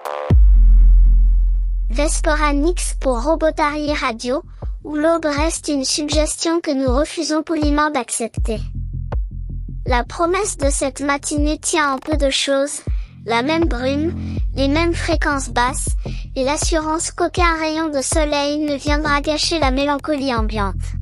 Vesporanix pour Robotary Radio, où l'aube reste une suggestion que nous refusons poliment d'accepter. La promesse de cette matinée tient en peu de choses, la même brume, les mêmes fréquences basses, et l'assurance qu'aucun rayon de soleil ne viendra gâcher la mélancolie ambiante.